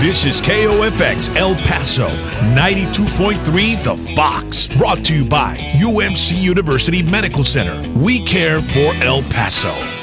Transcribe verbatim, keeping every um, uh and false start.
This is K O F X El Paso, ninety-two point three The Fox. Brought to you by U M C University Medical Center. We care for El Paso.